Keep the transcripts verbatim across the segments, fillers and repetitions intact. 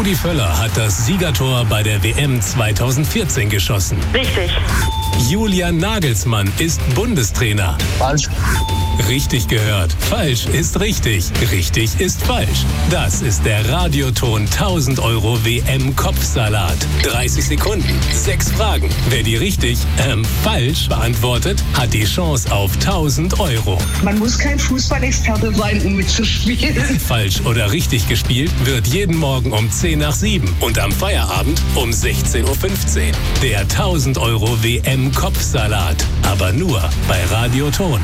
Rudi Völler hat das Siegertor bei der W M zweitausendvierzehn geschossen. Richtig. Julian Nagelsmann ist Bundestrainer. Falsch. Richtig gehört. Falsch ist richtig. Richtig ist falsch. Das ist der Radioton tausend Euro W M-Kopfsalat. dreißig Sekunden, sechs Fragen. Wer die richtig, ähm, falsch beantwortet, hat die Chance auf tausend Euro. Man muss kein Fußballexperte sein, um mitzuspielen. Falsch oder richtig gespielt wird jeden Morgen um zehn nach sieben und am Feierabend um sechzehn Uhr fünfzehn. Der tausend Euro W M-Kopfsalat. Aber nur bei Radioton.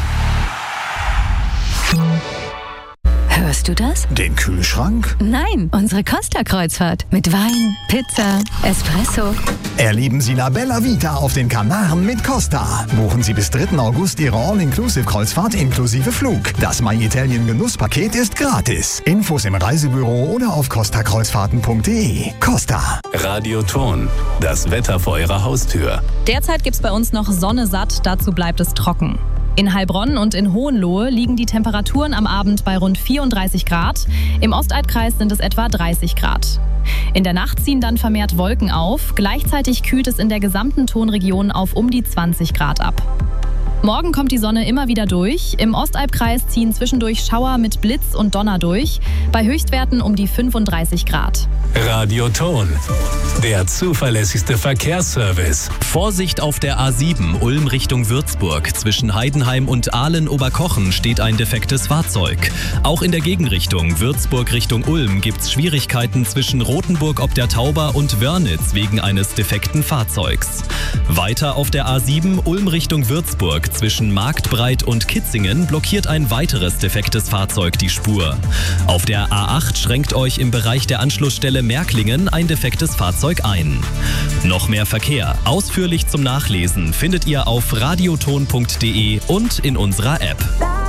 Hörst du das? Den Kühlschrank? Nein, unsere Costa-Kreuzfahrt. Mit Wein, Pizza, Espresso. Erleben Sie La Bella Vita auf den Kanaren mit Costa. Buchen Sie bis dritten August Ihre All-Inclusive-Kreuzfahrt inklusive Flug. Das My Italien Genusspaket ist gratis. Infos im Reisebüro oder auf costa kreuzfahrten punkt de. Costa. Radioton. Das Wetter vor Ihrer Haustür. Derzeit gibt's bei uns noch Sonne satt, dazu bleibt es trocken. In Heilbronn und in Hohenlohe liegen die Temperaturen am Abend bei rund vierunddreißig Grad. Im Ostalbkreis sind es etwa dreißig Grad. In der Nacht ziehen dann vermehrt Wolken auf. Gleichzeitig kühlt es in der gesamten Tonregion auf um die zwanzig Grad ab. Morgen kommt die Sonne immer wieder durch. Im Ostalbkreis ziehen zwischendurch Schauer mit Blitz und Donner durch. Bei Höchstwerten um die fünfunddreißig Grad. Radioton. Der zuverlässigste Verkehrsservice. Vorsicht auf der A sieben Ulm Richtung Würzburg. Zwischen Heidenheim und Ahlen-Oberkochen steht ein defektes Fahrzeug. Auch in der Gegenrichtung Würzburg Richtung Ulm gibt's Schwierigkeiten zwischen Rothenburg ob der Tauber und Wörnitz wegen eines defekten Fahrzeugs. Weiter auf der A sieben Ulm Richtung Würzburg. Zwischen Marktbreit und Kitzingen blockiert ein weiteres defektes Fahrzeug die Spur. Auf der A acht schränkt euch im Bereich der Anschlussstelle Märklingen ein defektes Fahrzeug ein. Noch mehr Verkehr, ausführlich zum Nachlesen, findet ihr auf radioton punkt de und in unserer App.